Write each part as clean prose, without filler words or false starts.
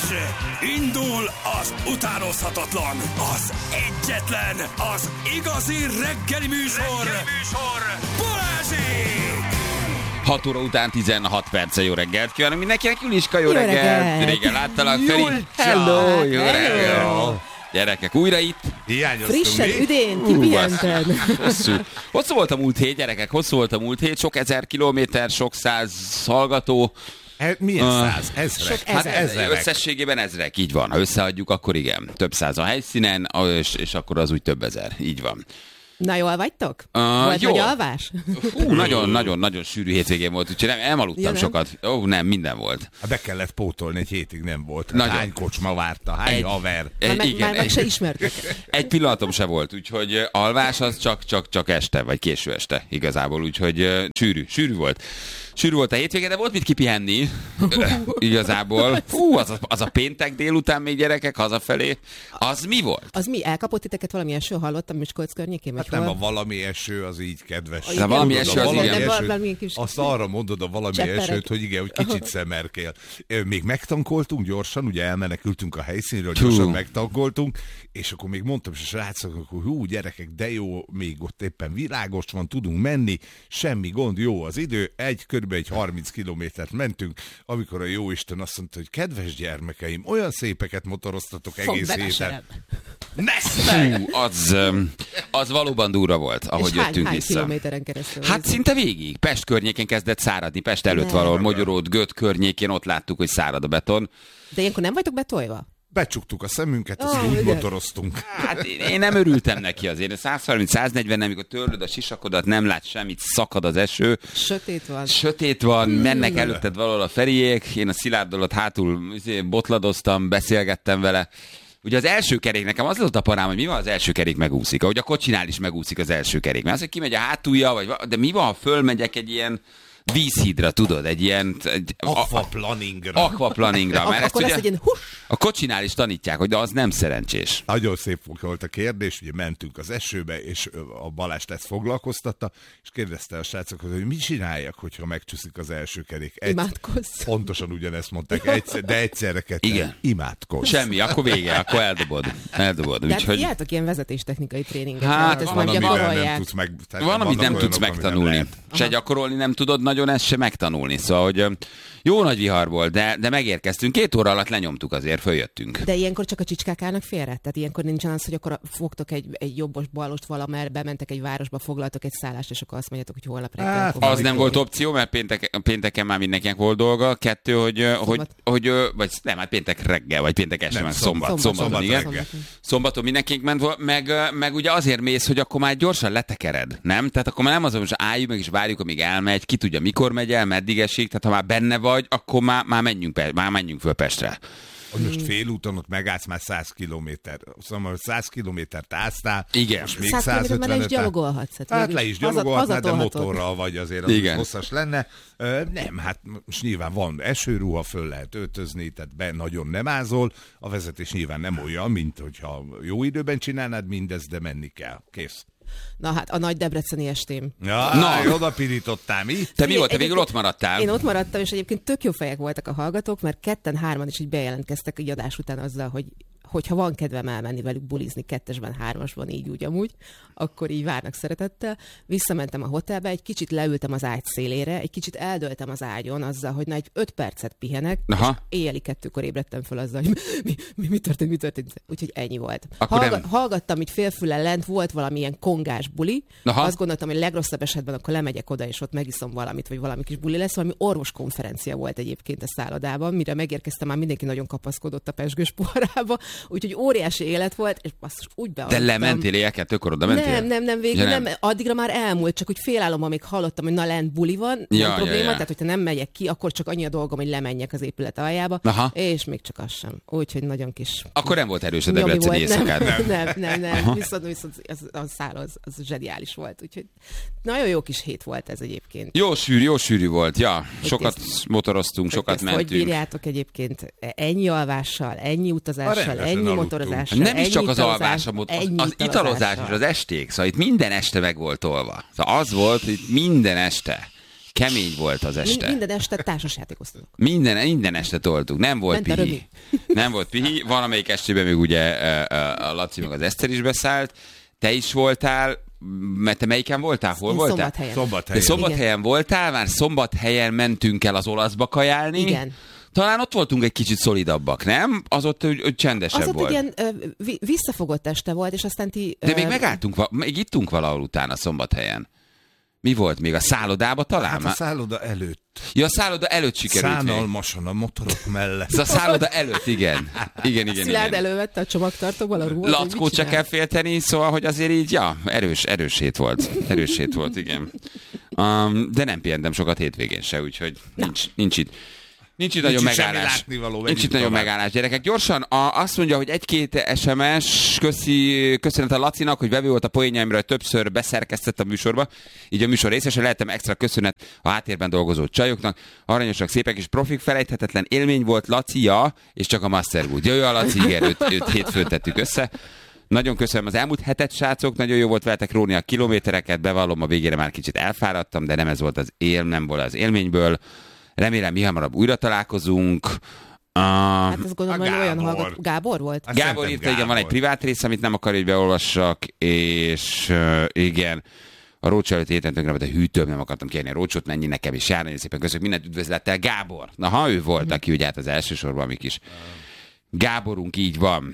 Indul az utánozhatatlan, az egyetlen, az igazi reggeli műsor, Balázsék! 6 óra után 16 perce, jó reggelt kívánok mindenkinek, Juliska, jó reggelt! Régen láttalak, Feri. Hello, jó reggelt! Gyerekek, újra itt. Hiányoztunk frissen, mi? üdén, kipihented. Hosszú volt a múlt hét, gyerekek, hosszú volt a múlt hét, sok 1000 kilométer, sok 100 hallgató. Milyen 100? Ezrek? Hát ezerek. Összességében ezrek, így van. Ha összeadjuk, akkor igen. Több száz a helyszínen, és akkor az úgy több ezer. Így van. Na, jól vagytok? Volt jó. nagy alvás? Nagyon sűrű hétvégén volt, úgyhogy nem aludtam sokat. Nem, minden volt. Be kellett pótolni, egy hétig nem volt. Nagyon. Hány kocsma várta, hány haver. Már meg se ismertek. Egy pillanatom se volt, úgyhogy alvás az csak este, vagy késő este igazából, úgyhogy sűrű volt. Sűrű volt a hétvége, de volt mit kipihenni igazából. Az a péntek délután még, gyerekek, hazafelé. Az mi volt? Az mi? Elkapott titeket valami eső? Hallottam Miskolc környékén? Hát nem, a valami eső az így kedves. De valami eső az igen. Azt arra mondod a valami Csepperek. esőt, hogy igen, hogy kicsit szemerkél. Még megtankoltunk gyorsan, ugye elmenekültünk a helyszínről, gyorsan megtankoltunk, és akkor még mondtam is a srácoknak, hogy gyerekek, de jó, még ott éppen világos van, tudunk menni, semmi gond, jó az idő, körülbelül egy 30 kilométert mentünk, amikor a jóisten azt mondta, hogy kedves gyermekeim, olyan szépeket motoroztatok egész héten. Az valóban durva volt, ahogy jöttünk hány vissza. kilométeren keresztül? Hát szinte végig. Pest környékén kezdett száradni, Pest előtt valahol Mogyoród, Göt környékén ott láttuk, hogy szárad a beton. De ilyenkor nem vagytok betolva? Becsuktuk a szemünket, azt úgy motoroztunk. Hát én nem örültem neki azért. 130-140, amikor törlöd a sisakodat, nem látsz semmit, szakad az eső. Sötét van, mennek előtted valahol a Feriék, én a Szilárd hátul botladoztam, beszélgettem vele. Ugye az első kerék, nekem az volt a parám, hogy mi van, az első kerék megúszik, ahogy a kocsinál is megúszik az első kerék. Mert az, hogy kimegy a hátulja, de mi van, ha fölmegyek egy ilyen vízhídra, tudod, egy ilyen... Aquaplaningra. Mert akkor lesz egy ilyen a kocsinál is tanítják, hogy de az nem szerencsés. Nagyon szép volt a kérdés, ugye mentünk az esőbe, és a Balást ezt foglalkoztatta, és kérdezte a srácokat, hogy mit csináljak, hogyha megcsúszik az első kerék. Imádkozz. Pontosan ugyanezt mondták, de egyszerre ketten. Igen. Imádkozz. Semmi, akkor vége, akkor eldobod. De Úgyhogy... jártok ilyen vezetéstechnikai tréninget. Hát, ezt van, nem gyakorolják. Van, amit nem tudsz megtanulni. Se gyakorolni nem tudod nagyon, ezt se megtanulni. Szóval, hogy jó nagy vihar volt, de megérkeztünk. 2 óra alatt lenyomtuk azért, följöttünk. De ilyenkor csak a csicskák állnak félre? Tehát ilyenkor nincsen az, hogy akkor fogtok egy jobbos balost valamerre, bementek egy városba, foglaltok egy szállást, és akkor azt mondjátok, hogy holnap reggel. Az nem volt opció, mert pénteken már mindenkinek volt dolga. 2, vagy nem, hát péntek reggel, vagy péntek este, meg szombaton, igen. Szombaton mindenkinek ment volt, meg ugye azért mész, hogy akkor már gyorsan letekered, nem? Tehát akkor már nem az, hogy most álljunk meg és várjuk, amíg elmegy, ki tudja mikor megy el, meddig esik, tehát ha már benne vagy, akkor már menjünk föl Pestre. Most félúton ott megállsz már 100 kilométer. Szóval 100 kilométert állsztál, igen. most még 100 150 le is gyalogolhatsz. Hát le is gyalogolhatnál, de motorral vagy azért, az igen. hosszas lenne. Nem, hát most nyilván van esőruha, föl lehet öltözni, tehát nagyon nem ázol. A vezetés nyilván nem olyan, mint hogyha jó időben csinálnád mindezt, de menni kell. Kész. Na hát, a nagy debreceni estém. Oda pirítottál, mi? Te mi volt? Te végül ott maradtál? Én ott maradtam, és egyébként tök jó fejek voltak a hallgatók, mert 2-3 is így bejelentkeztek egy adás után azzal, hogyha van kedvem elmenni velük bulizni 2-esben, 3-asban, így úgy amúgy, akkor így várnak szeretettel. Visszamentem a hotelbe, egy kicsit leültem az ágy szélére, egy kicsit eldöltem az ágyon azzal, hogy egy 5 percet pihenek, és éjjeli 2-kor ébredtem föl azzal, hogy mi történt. Úgyhogy ennyi volt. Hallgattam így félfüllel lent, volt valamilyen kongás buli. Azt gondoltam, hogy legrosszabb esetben akkor lemegyek oda, és ott megiszom valamit, vagy valami kis buli lesz. Valami orvoskonferencia volt egyébként a szállodában, mire megérkeztem, már mindenki nagyon kapaszkodott a pezsgős poharába, úgyhogy óriási élet volt, és basszus, úgy beadtam. De lementél éjjel-2-kor oda mentél? Nem, végül nem. Addigra már elmúlt, csak úgy félállom, amíg hallottam, hogy na lent buli van, nem probléma, tehát hogyha nem megyek ki, akkor csak annyi a dolgom, hogy lemenjek az épület aljába, és még csak az sem. Úgyhogy nagyon kis... Akkor nem volt erős a debreceni éjszakád. Nem. Viszont a száll az zseniális volt, úgyhogy nagyon jó kis hét volt ez egyébként. Jó sűrű volt, sokat motoroztunk, sokat mentünk. Hogy bírjátok egyébként ennyi alvással, ennyi utazással, ennyi motorozással, nem is csak az alvás, az italozás és az esték, szóval itt minden este meg volt tolva. Szóval az volt, hogy minden este. Kemény volt az este. Minden este társasjátékoztunk. Minden este toltuk. Nem volt pihi. Nem volt pihi. Valamelyik estében még ugye a Laci meg az Eszter is beszállt. Te is voltál. Mert te melyiken voltál? Hol voltál? Szombathelyen. Szombathelyen voltál, már Szombathelyen mentünk el az Olaszba kajálni. Igen. Talán ott voltunk egy kicsit szolidabbak, nem? Az ott csendesebb az volt. Az ott ilyen visszafogott este volt, és aztán ti... De még megálltunk, még ittunk valahol utána Szombathelyen. Mi volt még? A szállodába talán? Hát a szálloda előtt. Ja, a szálloda előtt sikerült. Szánalmasan a motorok mellett. A szálloda előtt, igen. Igen. Szilárd elővette a csomagtartóval a ruhat. Lackót se kell félteni, szóval, hogy azért így, ja, erős hét volt. Erős hét volt, igen. De nem pihentem sokat hétvégén se, úgyhogy nincs itt. Nincs itt nagyon megállás. Nincs itt nagyon megállás, gyerekek. Gyorsan azt mondja, hogy egy-két SMS, köszönet a Lacinak, hogy vevő volt a poénjaimra, hogy többször beszerkesztett a műsorba. Így a műsor részesen lehetem extra köszönet a háttérben dolgozó csajoknak. Aranyosak, szépek és profik, felejthetetlen élmény volt Lacia, és csak a Masterwood. Jó, a Laci, igen, őt hétfőn tettük össze. Nagyon köszönöm az elmúlt hetet, srácok, nagyon jó volt veletek róni a kilométereket, bevallom, a végére már kicsit elfáradtam, de nem ez volt nem volt az élményből. Remélem, mi hamarabb újra találkozunk. Hát azt gondolom, hogy olyan hallgat... Gábor volt? Gábor írta, igen, van egy privát rész, amit nem akar, hogy beolvassak, és igen, a rócsó előtt héten tönkre, de hűtőbb, nem akartam kérni a rócsót, mennyi nekem is jár, nagyon szépen köszönjük, mindent üdvözlettel, Gábor. Na, ha ő volt, aki ugye hát az elsősorban mi kis Gáborunk, így van.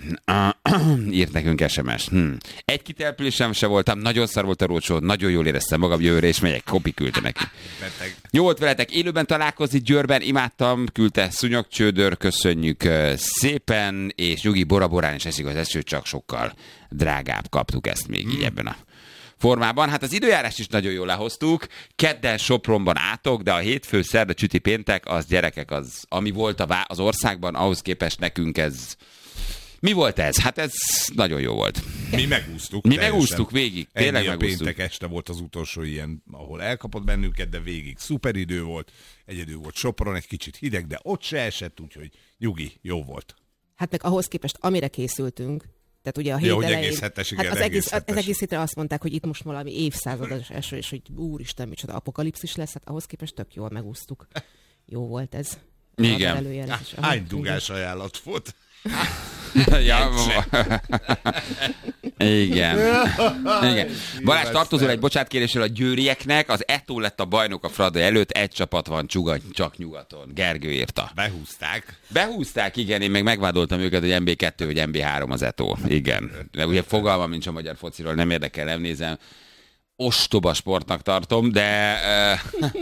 Írt nekünk SMS. Egy kitelepülésem se voltam, nagyon szar volt a rócsó, nagyon jól éreztem magam, jövőre és megyek, Kopi küldte neki. Jó volt veletek élőben találkozni Győrben, imádtam, küldte Szúnyogcsődör, köszönjük szépen, és nyugi Bora-Borán is esik az eső, csak sokkal drágább, kaptuk ezt még így ebben a formában. Hát az időjárást is nagyon jól lehoztuk. Kedden Sopronban átok, de a hétfő, szerda, csüti, péntek, az gyerekek, az, ami volt az országban, ahhoz képest nekünk ez... Mi volt ez? Hát ez nagyon jó volt. Mi megúsztuk. Mi megúsztuk végig. Tényleg megúsztuk. Péntek este volt az utolsó ilyen, ahol elkapott bennünket, de végig szuper idő volt. Egyedül volt Sopron, egy kicsit hideg, de ott se esett, úgyhogy nyugi, jó volt. Hát meg ahhoz képest, amire készültünk, tehát ugye a hét elején, egész hetes, igen, hát az egész hétre azt mondták, hogy itt most valami évszázados eső, és hogy úristen, micsoda apokalipszis lesz, hát ahhoz képest tök jól megúsztuk. Jó volt ez. Igen. Hány dugás ajánlat volt? Ja, igen. Balázs, tartozol egy bocsátkérésről a győrieknek, az Eto lett a bajnok a Fradi előtt, egy csapat van csak nyugaton. Gergő írta. Behúzták, igen, én meg megvádoltam őket, hogy MB2 vagy MB3 az Eto. Igen. De ugye fogalmam nincs a magyar fociról, nem érdekel, nem nézem. Ostoba sportnak tartom, de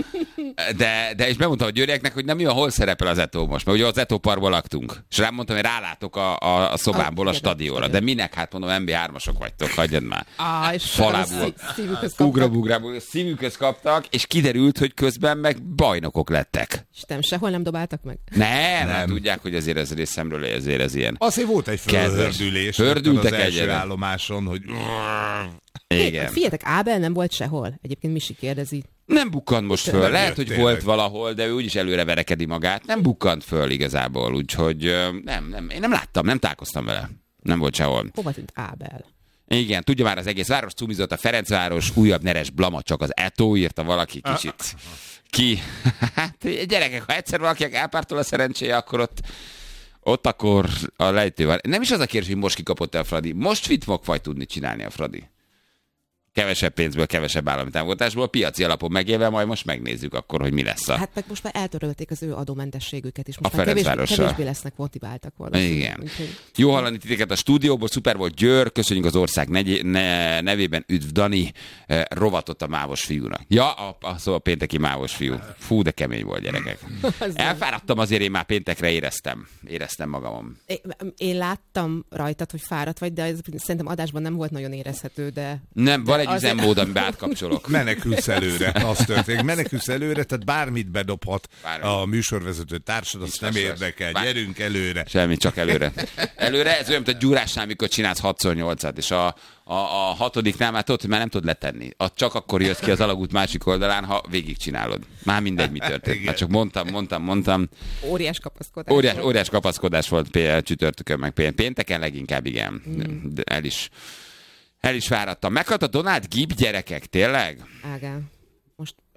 és bemondtam a győrieknek, hogy nem olyan, hol szerepel az Eto most, mert ugye az Eto Parkban laktunk. És rám mondtam, hogy rálátok a szobámból a stadionra. De minek? Hát mondom, MB3-asok vagytok, hagyjad már. Falából. Ugrabugrából. Szívükhöz kaptak, és kiderült, hogy közben meg bajnokok lettek. És nem sehol nem dobáltak meg? Nem. Hát tudják, hogy azért ez részemről azért ez ilyen. Azért volt egy fölhördülés. Hördültek az első állomáson, hogy... Igen. Figyeljetek, Ábel nem volt sehol. Egyébként Misi kérdezi. Nem bukkant most föl. Lehet, hogy volt valahol, de ő úgyis előre verekedi magát. Nem bukkant föl igazából, úgyhogy én nem láttam, nem találkoztam vele. Nem volt sehol. Hova tűnt Ábel? Igen, tudja már az egész város cumizott, a Ferencváros, újabb neres blama, csak az Eto, írta valaki kicsit. Ki? Hát gyerekek, ha egyszer valakinek elpártol a szerencséje, akkor ott akkor a lejtő van. Nem is az a kérdés, hogy most kikapott el a Fradi. Most fit fog vagy tudni csinálni a Fradi. Kevesebb pénzből, kevesebb állami támogatásból, piaci alapon megélve, majd most megnézzük akkor, hogy mi lesz. Hát meg most már eltörölték az ő adómentességüket is. Most a Ferencvárossal. Kevésbé lesznek motiváltak valószínűleg. Igen. Úgyhogy... Jó hallani titeket a stúdióból, szuper volt Győr, köszönjük az ország nevében, üdv Dani, rovatott a mávos fiúnak. Ja, szóval a pénteki mávos fiú. Fú, de kemény volt, gyerekek. Elfáradtam, azért én már péntekre éreztem magamon. Én láttam rajtad, hogy fáradt vagy, de ez szerintem adásban nem volt nagyon érezhető, de... Nem, van egy üzemmód, amiben átkapcsolok. Menekülsz előre, az történik. Menekülsz előre, tehát bármit bedobhat a műsorvezető társad, azt nem érdekel. Gyerünk előre. Semmi, csak előre. Előre, ez olyan, mint a gyúrásnál, amikor csinálsz 6x8-at, és a hatodiknál már tudod, hogy már nem tudod letenni. Csak akkor jössz ki az alagút másik oldalán, ha végigcsinálod. Már mindegy, mi történt. Már csak mondtam. Óriás kapaszkodás. Óriás kapaszkodás volt csütörtökön, meg pénteken leginkább, igen. De el is fáradtam. Meghalt a Donald Gibb, gyerekek, tényleg? Ágán. Most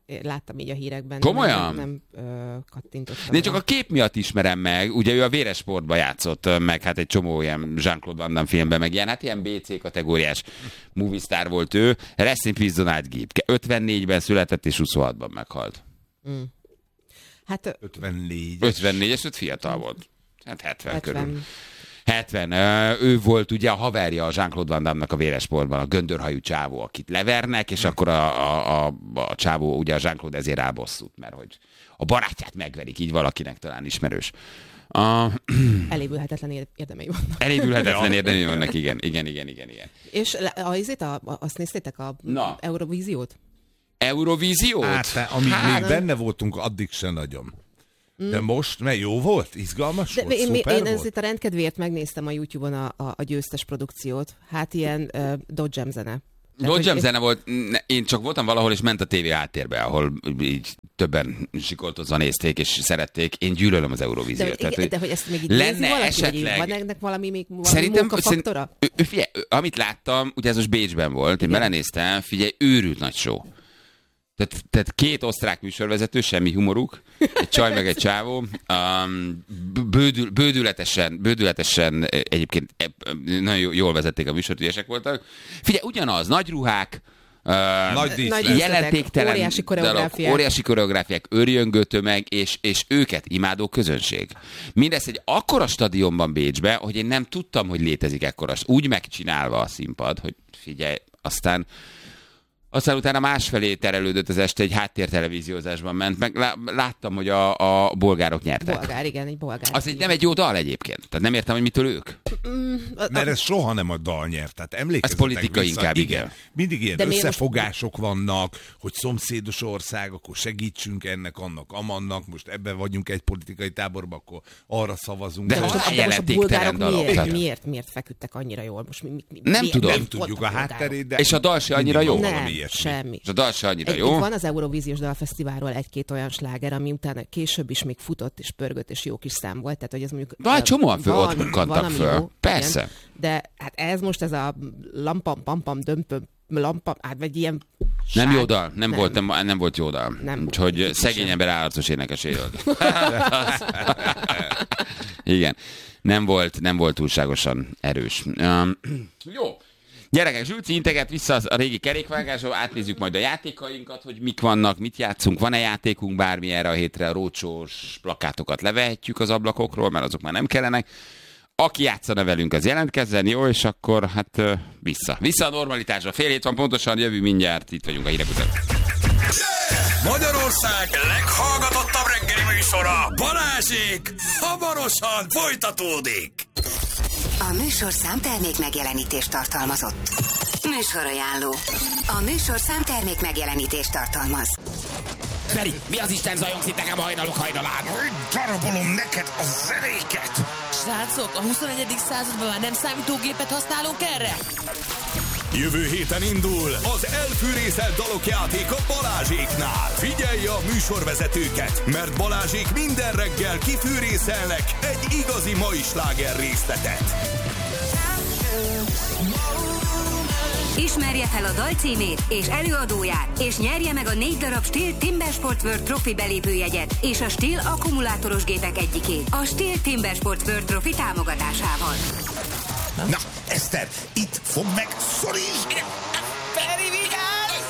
láttam így a hírekben. Komolyan? Nem kattintottam. Én csak a kép miatt ismerem meg, ugye ő a Véres Sportban játszott, meg hát egy csomó ilyen Jean-Claude Van Damme filmben, meg ilyen, hát ilyen BC kategóriás movie star volt ő. Rest in peace Donald Gibb. 54-ben született és 26-ban meghalt. Hát 54-es, őt fiatal volt. Hát 70 körül. 70. Ő volt ugye a haverja a Jean-Claude Van Damme-nak a Véres Sportban, a göndörhajú csávó, akit levernek, és akkor a csávó, ugye a Jean-Claude ezért rá bosszút, mert hogy a barátját megverik, így valakinek talán ismerős. Elévülhetetlen érdemei vannak. Elévülhetetlen érdemei vannak, igen. És azt néztétek a Eurovíziót? Eurovíziót? Hát, amíg még benne voltunk, addig se nagyon. De most, mert jó volt? Izgalmas volt? Szuper én volt? ezért a rendkedvéért megnéztem a YouTube-on a győztes produkciót. Hát ilyen Dodge Jam zene. Dodge Jam zene volt, én csak voltam valahol, és ment a tévé háttérbe, ahol így többen sikoltozva nézték, és szerették. Én gyűlölöm az Eurovíziót. De hogy ezt még így nézni valaki, esetleg... vagy van ennek valami munkafaktora? Figyelj, amit láttam, ugye ez most Bécsben volt, én belenéztem, figyelj, őrült nagy show. Tehát két osztrák műsorvezető, semmi humoruk, egy csaj meg egy csávó, bődületesen egyébként nagyon jól vezették a műsort, ügyesek voltak. Figyelj, ugyanaz, nagy ruhák, jelentéktelen óriási koreográfiák, őrjöngő tömeg, és őket imádó közönség. Mindez egy akkora stadionban Bécsbe, hogy én nem tudtam, hogy létezik ekkora. Úgy megcsinálva a színpad, hogy figyelj, aztán utána másfelé terelődött az este, egy háttértelevíziózásban ment, meg láttam, hogy a bolgárok nyertek. Egy bolgár. Az nem egy jó dal egyébként. Tehát nem értem, hogy mitől ők. Mert ez soha nem a dal nyert. Tehát emlékezzetek ez politika vissza, inkább, igen. Mindig ilyen összefogások vannak, hogy szomszédos ország, akkor segítsünk ennek, annak, amannak. Most ebben vagyunk egy politikai táborban, akkor arra szavazunk. De most a bolgárok miért feküdtek annyira jól? Most nem tudom. Nem tudjuk a hátterét, de... És a dal se annyira jó. Semmi. És a dal se annyira jó. Van az Eurovíziós Dalfesztiválról egy-két olyan sláger, ami utána később is még futott és pörgött és jó kis szám volt. Tehát, hogy ez mondjuk... Vaj, csomóan ott bukkantak föl. Persze. Igen, de hát ez most ez a lampam, pampam, dömpöm, lampam, hát vagy ilyen... Nem jó dal, nem volt jó dal. Úgyhogy szegény ember állatos énekesé. Igen. Nem volt túlságosan erős. Jó. Gyerekek, Zsülci integet vissza a régi kerékvágásról, átnézzük majd a játékainkat, hogy mik vannak, mit játszunk, van-e játékunk bármi erre a hétre, a rócsós plakátokat levehetjük az ablakokról, mert azok már nem kellenek. Aki játszana velünk, az jelentkezzen, jó, és akkor hát vissza a normalitásra. Fél hét van pontosan, jövő mindjárt, itt vagyunk a hírek után. Magyarország leghallgatottabb reggeli műsora, Balázsék, hamarosan folytatódik. A műsorszám termék megjelenítést tartalmazott. Műsorajánló. A műsorszám termék megjelenítést tartalmaz. Feri, mi az Isten zajongsz itt nekem hajnalok hajnalán? Darabolom neked a zenéket! Srácok, a 21. században már nem számítógépet használunk erre? Jövő héten indul az elfűrészelt dalok játéka Balázséknál. Figyelj a műsorvezetőket, mert Balázsék minden reggel kifűrészelnek egy igazi mai sláger részletet. Ismerje fel a dal címét és előadóját, és nyerje meg a 4 darab Stihl Timbersport World Trophy belépőjegyet és a Stihl akkumulátoros gépek egyikét a Stihl Timbersport World Trophy támogatásával. Na, Eszter, itt fogd meg, szorítsd! Feri, vigyázz!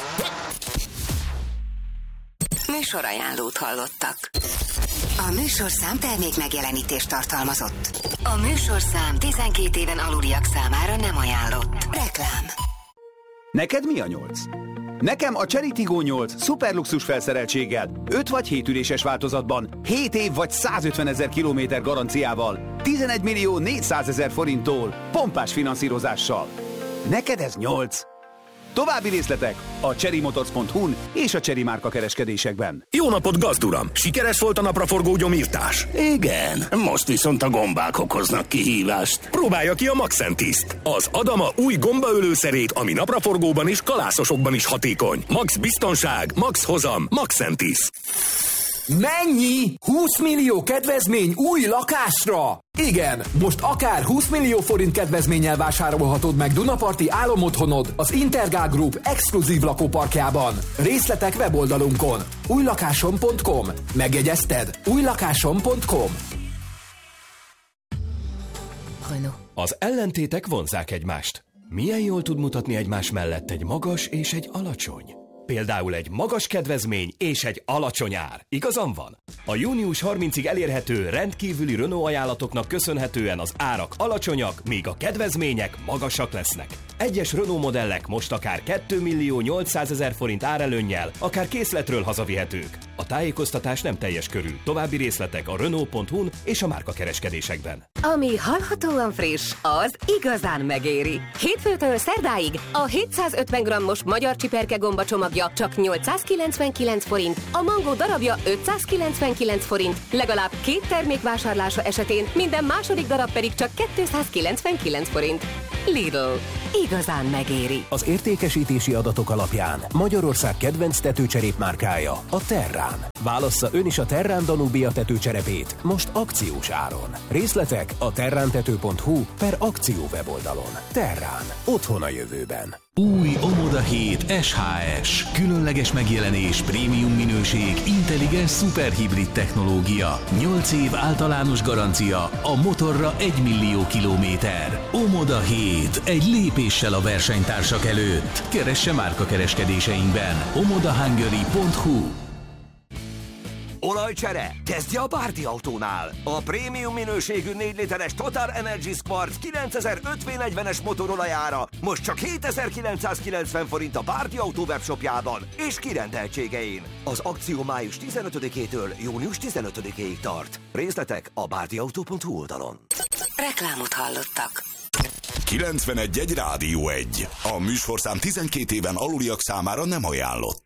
Műsorajánlót hallottak. A műsorszám termék megjelenítést tartalmazott. A műsorszám 12 éven aluliak számára nem ajánlott. Reklám. Neked mi a 8? Nekem a Cherry Tiggo 8 szuperluxus felszereltséggel, 5 vagy 7 üléses változatban, 7 év vagy 150 000 kilométer garanciával, 11 millió 400 000 forinttól, pompás finanszírozással. Neked ez 8? További részletek a cherrymotors.hu-n és a Cherry márka kereskedésekben. Jó napot, gazduram! Sikeres volt a napraforgó gyomírtás? Igen, most viszont a gombák okoznak kihívást. Próbálja ki a Maxentiszt, az Adama új gombaölőszerét, ami napraforgóban és kalászosokban is hatékony. Max biztonság, max hozam, Maxentis. Mennyi? 20 millió kedvezmény új lakásra? Igen, most akár 20 millió forint kedvezménnyel vásárolhatod meg Dunaparti álomotthonod az Intergál Group exkluzív lakóparkjában. Részletek weboldalunkon. újlakásom.com. Megjegyezted? újlakásom.com. Az ellentétek vonzzák egymást. Milyen jól tud mutatni egymás mellett egy magas és egy alacsony? Például egy magas kedvezmény és egy alacsony ár. Igazam van? A június 30-ig elérhető rendkívüli Renault ajánlatoknak köszönhetően az árak alacsonyak, míg a kedvezmények magasak lesznek. Egyes Renault modellek most akár 2 800 000 forint árelőnnyel, akár készletről hazavihetők. A tájékoztatás nem teljes körű. További részletek a Renault.hu-n és a márkakereskedésekben. Ami hallhatóan friss, az igazán megéri. Hétfőtől szerdáig a 750 g-os magyar csiperke gomba csomagja csak 899 forint, a mangó darabja 599 forint, legalább 2 termék vásárlása esetén minden második darab pedig csak 299 forint. Lidl. Igazán megéri. Az értékesítési adatok alapján Magyarország kedvenc tetőcserépmárkája a Terrán. Válassza ön is a Terrán Danubia tetőcserepét most akciós áron. Részletek a terrántető.hu/akció weboldalon. Terrán. Otthon a jövőben. Új Omoda 7 SHS. Különleges megjelenés, prémium minőség, intelligens szuperhibrid technológia. 8 év általános garancia, a motorra 1 millió kilométer. Omoda 7. Egy lépéssel a versenytársak előtt. Keresse márkakereskedéseinkben. omodahungary.hu. Olajcsere? Kezdje a Bárdi Autónál! A prémium minőségű 4 literes Total Energies Quartz 9005 V40-es motorolajára most csak 7990 forint a Bárdi Autó webshopjában és kirendeltségein. Az akció május 15-től június 15-ig tart. Részletek a bárdiautó.hu oldalon. Reklámot hallottak. 91.1 Rádió 1. A műsorszám 12 éven aluliak számára nem ajánlott.